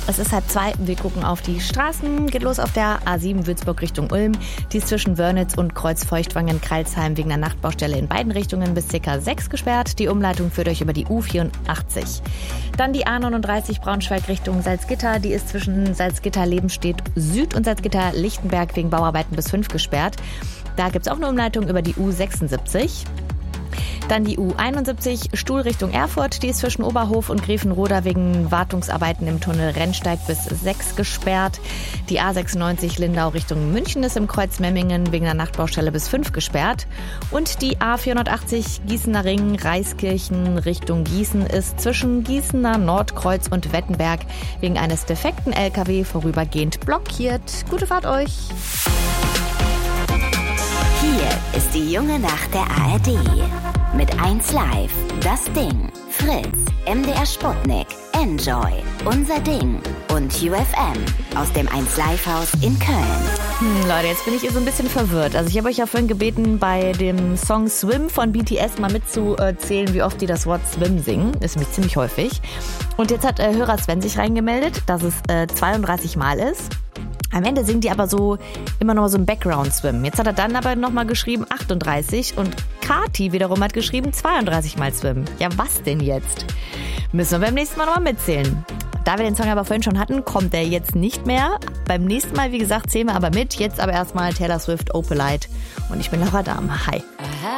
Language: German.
Es ist 1:30. Wir gucken auf die Straßen. Geht los auf der A7 Würzburg Richtung Ulm. Die ist zwischen Wörnitz und Kreuzfeuchtwangen-Kreilsheim wegen einer Nachtbaustelle in beiden Richtungen bis ca. 6 gesperrt. Die Umleitung führt euch über die U84. Dann die A39 Braunschweig Richtung Salzgitter. Die ist zwischen Salzgitter-Lebenstedt Süd und Salzgitter-Lichtenberg wegen Bauarbeiten bis 5 gesperrt. Da gibt es auch eine Umleitung über die U76. Dann die U71 Stuhl Richtung Erfurt, die ist zwischen Oberhof und Grevenroda wegen Wartungsarbeiten im Tunnel Rennsteig bis 6 gesperrt. Die A96 Lindau Richtung München ist im Kreuz Memmingen wegen einer Nachtbaustelle bis 5 gesperrt. Und die A480 Gießener Ring Reiskirchen Richtung Gießen ist zwischen Gießener Nordkreuz und Wettenberg wegen eines defekten LKW vorübergehend blockiert. Gute Fahrt euch! Hier ist die junge Nacht der ARD. Mit 1Live, Das Ding, Fritz, MDR Sputnik, Enjoy, Unser Ding und UFM aus dem 1Live-Haus in Köln. Leute, jetzt bin ich so ein bisschen verwirrt. Also ich habe euch ja vorhin gebeten, bei dem Song Swim von BTS mal mitzuzählen, wie oft die das Wort Swim singen. Das ist nämlich ziemlich häufig. Und jetzt hat Hörer Sven sich reingemeldet, dass es 32 Mal ist. Am Ende singen die aber so immer noch so ein Background-Swim. Jetzt hat er dann aber nochmal geschrieben 38 und Kati wiederum hat geschrieben 32 Mal Swim. Ja, was denn jetzt? Müssen wir beim nächsten Mal nochmal mitzählen. Da wir den Song aber vorhin schon hatten, kommt der jetzt nicht mehr. Beim nächsten Mal, wie gesagt, zählen wir aber mit. Jetzt aber erstmal Taylor Swift, Opalite. Und ich bin Laura Dahm. Hi.